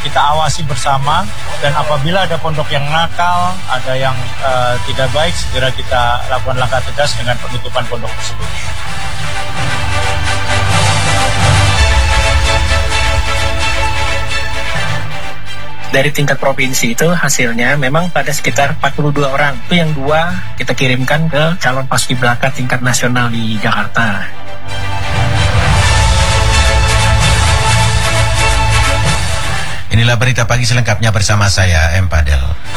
kita awasi bersama, dan apabila ada pondok yang nakal, ada yang tidak baik, segera kita lakukan langkah tegas dengan penutupan pondok tersebut. Dari tingkat provinsi itu hasilnya memang pada sekitar 42 orang. Itu yang 2 kita kirimkan ke calon paskibraka tingkat nasional di Jakarta. Inilah berita pagi selengkapnya bersama saya, M. Padel.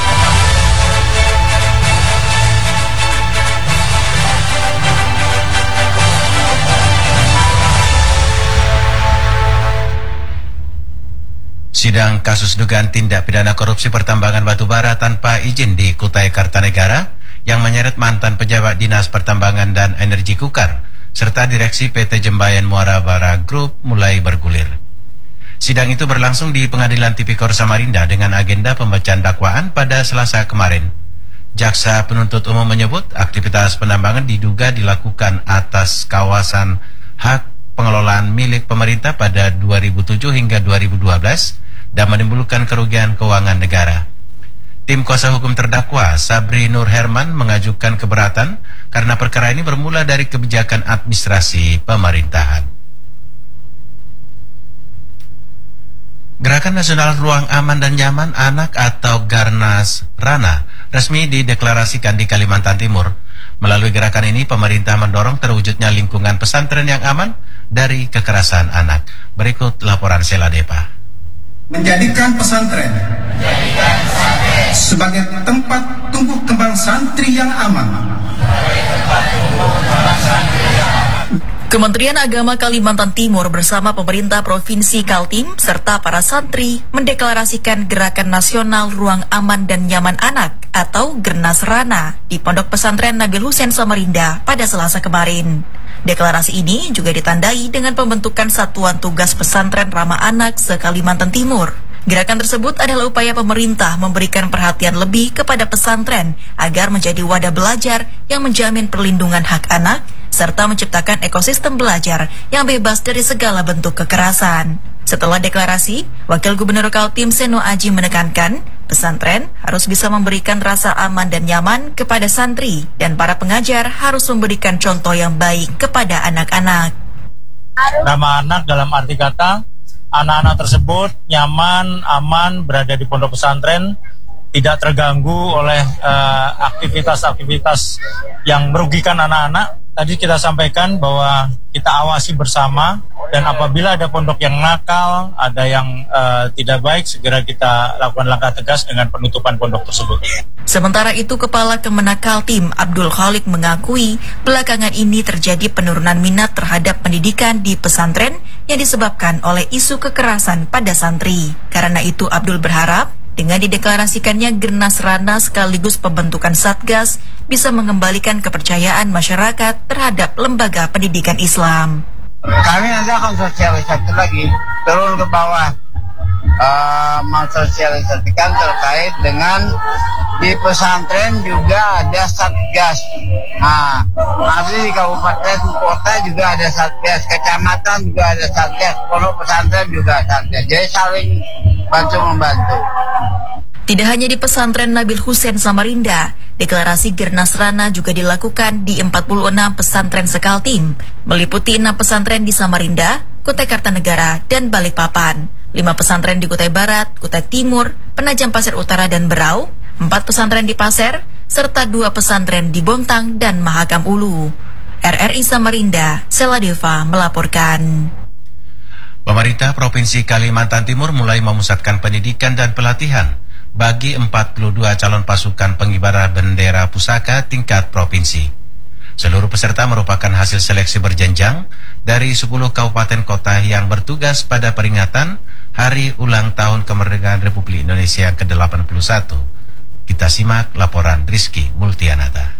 Sidang kasus dugaan tindak pidana korupsi pertambangan batubara tanpa izin di Kutai Kartanegara yang menyeret mantan pejabat Dinas Pertambangan dan Energi Kukar serta Direksi PT Jembayan Muara Bara Group mulai bergulir. Sidang itu berlangsung di Pengadilan Tipikor Samarinda dengan agenda pembacaan dakwaan pada Selasa kemarin. Jaksa penuntut umum menyebut aktivitas penambangan diduga dilakukan atas kawasan hak pengelolaan milik pemerintah pada 2007 hingga 2012 dan menimbulkan kerugian keuangan negara. Tim kuasa hukum terdakwa Sabri Nur Herman mengajukan keberatan karena perkara ini bermula dari kebijakan administrasi pemerintahan. Gerakan Nasional Ruang Aman dan Nyaman Anak atau Garnas Rana resmi dideklarasikan di Kalimantan Timur. Melalui gerakan ini, pemerintah mendorong terwujudnya lingkungan pesantren yang aman dari kekerasan anak. Berikut laporan Sela Depa. Menjadikan pesantren sebagai tempat tumbuh kembang santri yang aman. Kementerian Agama Kalimantan Timur bersama pemerintah Provinsi Kaltim serta para santri mendeklarasikan Gerakan Nasional Ruang Aman dan Nyaman Anak atau Gernas Rana di Pondok Pesantren Nabil Hussein Samarinda pada Selasa kemarin. Deklarasi ini juga ditandai dengan pembentukan Satuan Tugas Pesantren Ramah Anak se-Kalimantan Timur. Gerakan tersebut adalah upaya pemerintah memberikan perhatian lebih kepada pesantren agar menjadi wadah belajar yang menjamin perlindungan hak anak serta menciptakan ekosistem belajar yang bebas dari segala bentuk kekerasan. Setelah deklarasi, Wakil Gubernur Kaltim Seno Aji menekankan, pesantren harus bisa memberikan rasa aman dan nyaman kepada santri dan para pengajar harus memberikan contoh yang baik kepada anak-anak. Ramah anak dalam arti kata, anak-anak tersebut nyaman, aman, berada di pondok pesantren, tidak terganggu oleh aktivitas-aktivitas yang merugikan anak-anak. Tadi kita sampaikan bahwa kita awasi bersama, dan apabila ada pondok yang nakal, ada yang tidak baik, segera kita lakukan langkah tegas dengan penutupan pondok tersebut. Sementara itu, Kepala Kemenak Kaltim Abdul Khalik mengakui belakangan ini terjadi penurunan minat terhadap pendidikan di pesantren yang disebabkan oleh isu kekerasan pada santri. Karena itu, Abdul berharap dengan dideklarasikannya Gernas Rana sekaligus pembentukan Satgas bisa mengembalikan kepercayaan masyarakat terhadap lembaga pendidikan Islam. Kami nanti akan sosialisasi lagi, turun ke bawah, mensosialisasikan terkait dengan di pesantren juga ada Satgas. Nah, nanti di kabupaten kota juga ada Satgas, kecamatan juga ada Satgas, pondok pesantren juga Satgas. Jadi saling bantu-membantu. Tidak hanya di pesantren Nabil Hussein Samarinda, deklarasi Gernas Rana juga dilakukan di 46 pesantren sekaltim, meliputi 6 pesantren di Samarinda, Kutai Kartanegara, dan Balikpapan, 5 pesantren di Kutai Barat, Kutai Timur, Penajam Pasir Utara dan Berau, 4 pesantren di Pasir, serta 2 pesantren di Bontang dan Mahakam Ulu. RRI Samarinda, Sela Deva melaporkan. Pemerintah Provinsi Kalimantan Timur mulai memusatkan pendidikan dan pelatihan bagi 42 calon pasukan pengibar bendera pusaka tingkat provinsi. Seluruh peserta merupakan hasil seleksi berjenjang dari 10 kabupaten kota yang bertugas pada peringatan Hari Ulang Tahun Kemerdekaan Republik Indonesia ke-81. Kita simak laporan Rizky Multianata.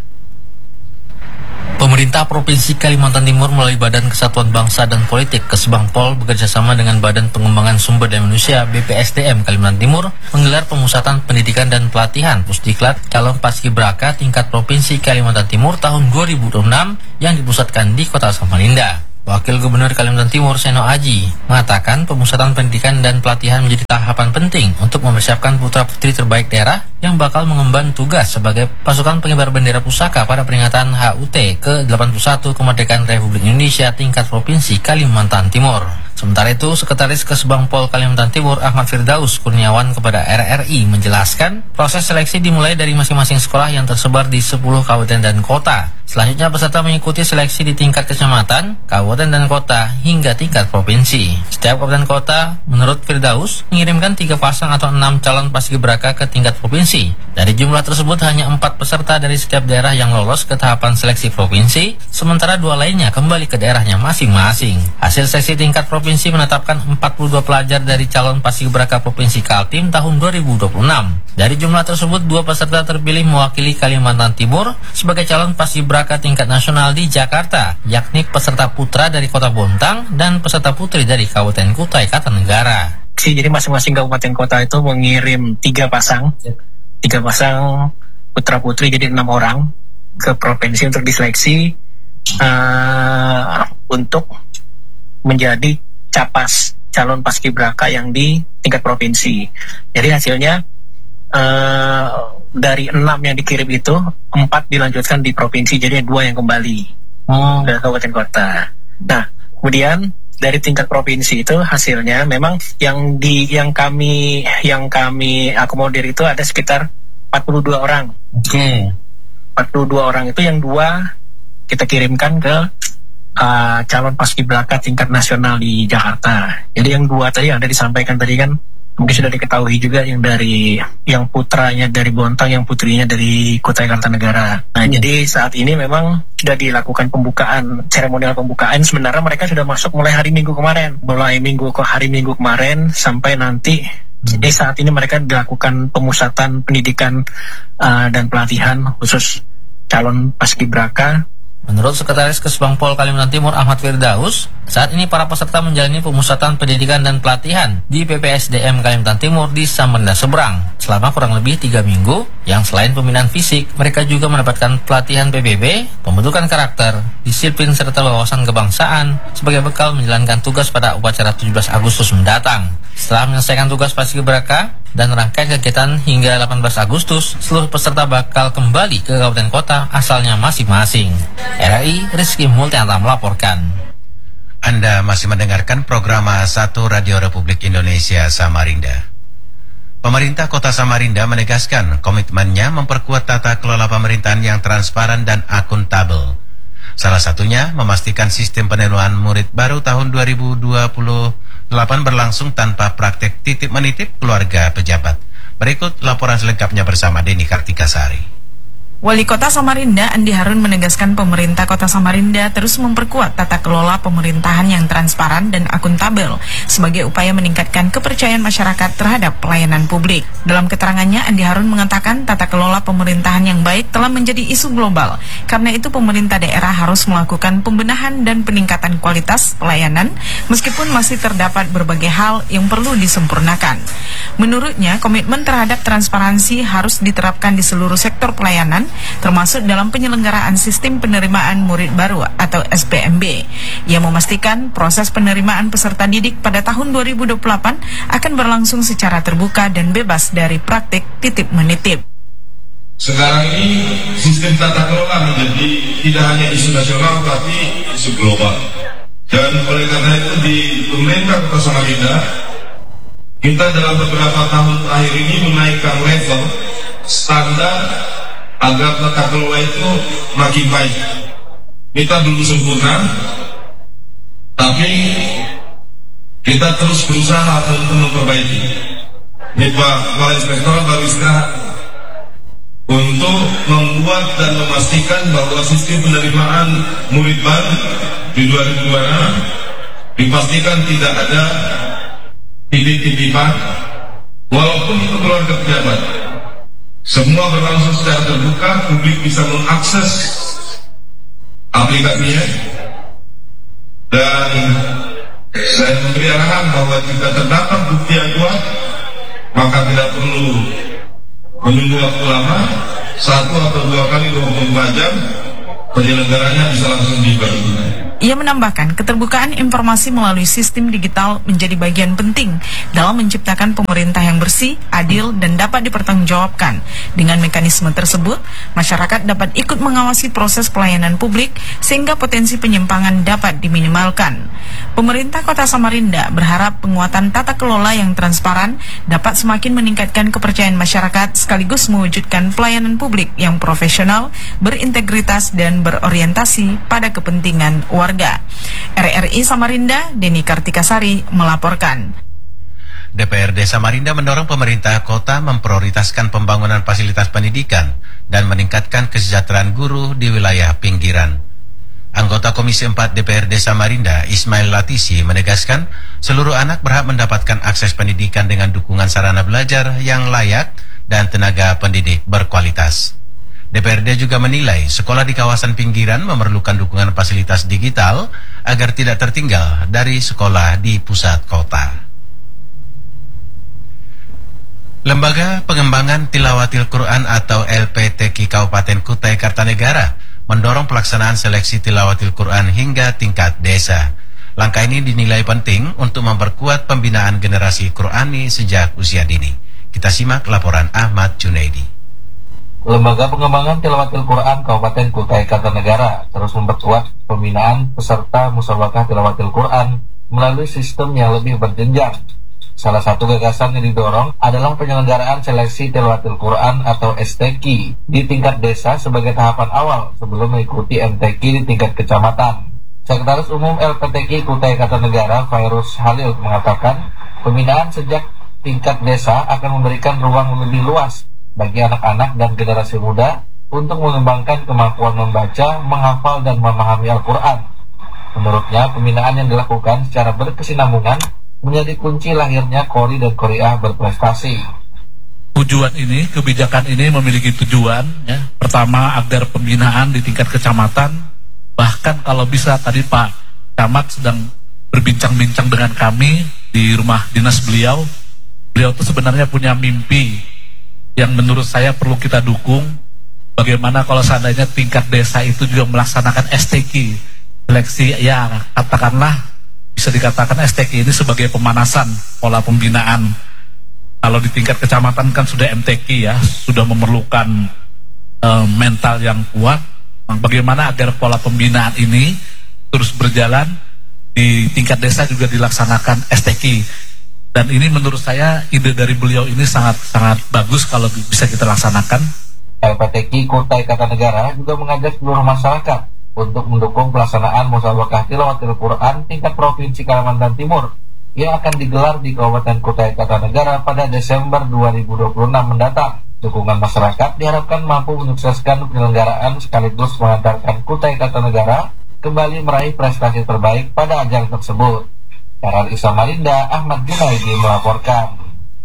Pemerintah Provinsi Kalimantan Timur melalui Badan Kesatuan Bangsa dan Politik Kesbangpol bekerjasama dengan Badan Pengembangan Sumber Daya Manusia BPSDM Kalimantan Timur menggelar pemusatan pendidikan dan pelatihan Pusdiklat calon paskibraka tingkat Provinsi Kalimantan Timur tahun 2026 yang dipusatkan di Kota Samarinda. Wakil Gubernur Kalimantan Timur Seno Aji mengatakan pemusatan pendidikan dan pelatihan menjadi tahapan penting untuk mempersiapkan putra-putri terbaik daerah yang bakal mengemban tugas sebagai pasukan pengibar bendera pusaka pada peringatan HUT ke-81 kemerdekaan Republik Indonesia tingkat Provinsi Kalimantan Timur. Sementara itu, Sekretaris Kesbang Pol Kalimantan Timur Ahmad Firdaus Kurniawan kepada RRI menjelaskan proses seleksi dimulai dari masing-masing sekolah yang tersebar di 10 kabupaten dan kota. Selanjutnya peserta mengikuti seleksi di tingkat kecamatan, kabupaten dan kota hingga tingkat provinsi. Setiap kabupaten kota, menurut Firdaus, mengirimkan 3 pasang atau 6 calon paskibraka ke tingkat provinsi. Dari jumlah tersebut hanya 4 peserta dari setiap daerah yang lolos ke tahapan seleksi provinsi, sementara 2 lainnya kembali ke daerahnya masing-masing. Hasil seleksi tingkat provinsi menetapkan 42 pelajar dari calon paskibraka provinsi Kaltim tahun 2026. Dari jumlah tersebut, 2 peserta terpilih mewakili Kalimantan Timur sebagai calon paskibraka tingkat nasional di Jakarta, yakni peserta putra dari Kota Bontang dan peserta putri dari Kabupaten Kutai Kartanegara. Jadi masing-masing kabupaten kota itu mengirim 3 pasang putra putri, jadi 6 orang ke provinsi untuk diseleksi untuk menjadi capas calon paskibraka yang di tingkat provinsi. Jadi hasilnya dari 6 yang dikirim itu 4 dilanjutkan di provinsi, jadi 2 yang kembali ke kabupaten kota. Nah, kemudian dari tingkat provinsi itu hasilnya memang yang kami akomodir itu ada sekitar 42 orang. 42 orang itu yang 2 kita kirimkan ke calon paskibraka tingkat nasional di Jakarta. Jadi yang 2 tadi yang ada disampaikan tadi kan mungkin sudah diketahui juga, yang putranya dari Bontang, yang putrinya dari Kutai Kartanegara. Nah, jadi saat ini memang sudah dilakukan seremonial pembukaan. Sebenarnya mereka sudah masuk mulai hari Minggu kemarin sampai nanti. Jadi saat ini mereka dilakukan pemusatan pendidikan dan pelatihan khusus calon paskibraka. Menurut Sekretaris Kesbang Pol Kalimantan Timur Ahmad Firdaus, saat ini para peserta menjalani pemusatan pendidikan dan pelatihan di PPSDM Kalimantan Timur di Samarinda Seberang selama kurang lebih 3 minggu, yang selain pembinaan fisik, mereka juga mendapatkan pelatihan PBB, pembentukan karakter, disiplin serta wawasan kebangsaan sebagai bekal menjalankan tugas pada upacara 17 Agustus mendatang. Setelah menyelesaikan tugas paskibraka dan rangkaian kegiatan hingga 18 Agustus, seluruh peserta bakal kembali ke kabupaten kota asalnya masing-masing. RRI Rizky Multianta melaporkan. Anda masih mendengarkan program 1 Radio Republik Indonesia Samarinda. Pemerintah Kota Samarinda menegaskan komitmennya memperkuat tata kelola pemerintahan yang transparan dan akuntabel. Salah satunya memastikan sistem penerimaan murid baru tahun 2028 berlangsung tanpa praktek titip menitip keluarga pejabat. Berikut laporan selengkapnya bersama Denny Kartikasari. Wali Kota Samarinda Andi Harun menegaskan pemerintah Kota Samarinda terus memperkuat tata kelola pemerintahan yang transparan dan akuntabel sebagai upaya meningkatkan kepercayaan masyarakat terhadap pelayanan publik. Dalam keterangannya, Andi Harun mengatakan tata kelola pemerintahan yang baik telah menjadi isu global. Karena itu pemerintah daerah harus melakukan pembenahan dan peningkatan kualitas pelayanan meskipun masih terdapat berbagai hal yang perlu disempurnakan. Menurutnya, komitmen terhadap transparansi harus diterapkan di seluruh sektor pelayanan, termasuk dalam penyelenggaraan sistem penerimaan murid baru atau SPMB. Ia memastikan proses penerimaan peserta didik pada tahun 2028 akan berlangsung secara terbuka dan bebas dari praktik titip menitip. Sekarang ini sistem tata kelola menjadi tidak hanya isu nasional tapi isu global. Dan oleh karena itu di pemerintah Kota Samarinda, kita dalam beberapa tahun terakhir ini menaikkan level standar agar tata kelola itu makin baik. Kita belum sempurna, tapi kita terus berusaha untuk memperbaiki. Ini Pak Kepala Inspektorat baru istirahat untuk membuat dan memastikan bahwa sistem penerimaan murid baru di 2026 dipastikan tidak ada titip-titipan, walaupun itu keluarga pejabat. Semua berlangsung secara terbuka, publik bisa mengakses aplikasinya, dan saya memberi arahan bahwa jika terdapat bukti yang kuat, maka tidak perlu menunggu waktu lama, 1 atau 2 kali 24 jam, penyelenggaranya bisa langsung diperoleh. Ia menambahkan, keterbukaan informasi melalui sistem digital menjadi bagian penting dalam menciptakan pemerintah yang bersih, adil, dan dapat dipertanggungjawabkan. Dengan mekanisme tersebut, masyarakat dapat ikut mengawasi proses pelayanan publik sehingga potensi penyimpangan dapat diminimalkan. Pemerintah Kota Samarinda berharap penguatan tata kelola yang transparan dapat semakin meningkatkan kepercayaan masyarakat sekaligus mewujudkan pelayanan publik yang profesional, berintegritas, dan berorientasi pada kepentingan warga. RRI Samarinda, Deni Kartikasari melaporkan. DPRD Samarinda mendorong pemerintah kota memprioritaskan pembangunan fasilitas pendidikan dan meningkatkan kesejahteraan guru di wilayah pinggiran. Anggota Komisi 4 DPRD Samarinda, Ismail Latisi, menegaskan seluruh anak berhak mendapatkan akses pendidikan dengan dukungan sarana belajar yang layak dan tenaga pendidik berkualitas. DPRD juga menilai sekolah di kawasan pinggiran memerlukan dukungan fasilitas digital agar tidak tertinggal dari sekolah di pusat kota. Lembaga Pengembangan Tilawatil Quran atau LPTQ Kabupaten Kutai Kartanegara mendorong pelaksanaan seleksi tilawatil Quran hingga tingkat desa. Langkah ini dinilai penting untuk memperkuat pembinaan generasi Qurani sejak usia dini. Kita simak laporan Ahmad Junaidi. Lembaga Pengembangan Tilawatil Quran Kabupaten Kutai Kartanegara terus memperkuat pembinaan peserta musabaqah tilawatil Quran melalui sistem yang lebih berjenjang. Salah satu gagasan yang didorong adalah penyelenggaraan seleksi tilawatil Quran atau STQ di tingkat desa sebagai tahapan awal sebelum mengikuti MTQ di tingkat kecamatan. Sekretaris Umum LPTQ Kutai Kartanegara, Fairuz Halil, mengatakan pembinaan sejak tingkat desa akan memberikan ruang lebih luas bagi anak-anak dan generasi muda untuk mengembangkan kemampuan membaca, menghafal, dan memahami Al-Quran. Menurutnya, pembinaan yang dilakukan secara berkesinambungan menjadi kunci lahirnya Qori dan Qoriah berprestasi. Tujuan ini, kebijakan ini memiliki tujuan, ya. Pertama, agar pembinaan di tingkat kecamatan, bahkan kalau bisa tadi Pak Camat sedang berbincang-bincang dengan kami di rumah dinas beliau. Beliau itu sebenarnya punya mimpi yang menurut saya perlu kita dukung. Bagaimana kalau seandainya tingkat desa itu juga melaksanakan STQ, seleksi, ya katakanlah bisa dikatakan STQ ini sebagai pemanasan pola pembinaan. Kalau di tingkat kecamatan kan sudah MTQ, ya, sudah memerlukan mental yang kuat. Bagaimana agar pola pembinaan ini terus berjalan di tingkat desa juga dilaksanakan STQ. Dan ini menurut saya ide dari beliau ini sangat bagus kalau bisa kita laksanakan. LPTQ Kutai Kartanegara juga mengajak seluruh masyarakat untuk mendukung pelaksanaan musabaqah tilawatil Quran tingkat Provinsi Kalimantan Timur yang akan digelar di Kabupaten Kutai Kartanegara pada Desember 2026 mendatang. Dukungan masyarakat diharapkan mampu menyukseskan penyelenggaraan sekaligus mengantarkan Kutai Kartanegara kembali meraih prestasi terbaik pada ajang tersebut. RRI Samarinda, Ahmad Junaidi melaporkan.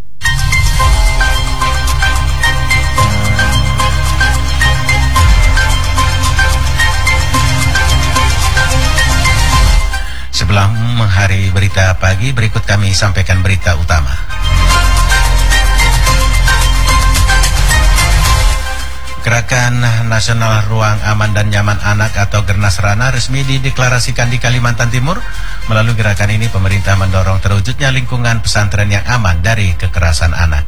Sebelum menghari berita pagi, berikut kami sampaikan berita utama. Gerakan Nasional Ruang Aman dan Nyaman Anak atau Gernasrana resmi dideklarasikan di Kalimantan Timur. Melalui gerakan ini, pemerintah mendorong terwujudnya lingkungan pesantren yang aman dari kekerasan anak.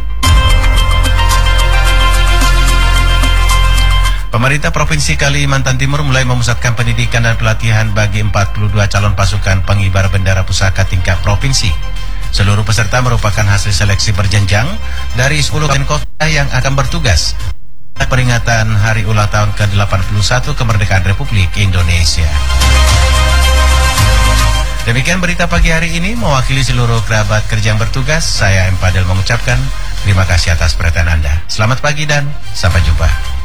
Pemerintah Provinsi Kalimantan Timur mulai memusatkan pendidikan dan pelatihan bagi 42 calon pasukan pengibar bendera pusaka tingkat provinsi. Seluruh peserta merupakan hasil seleksi berjenjang dari 10 kabupaten kota yang akan bertugas peringatan Hari Ulang Tahun ke-81 Kemerdekaan Republik Indonesia. Demikian berita pagi hari ini. Mewakili seluruh kerabat kerja yang bertugas, saya M. Padel mengucapkan terima kasih atas perhatian Anda. Selamat pagi dan sampai jumpa.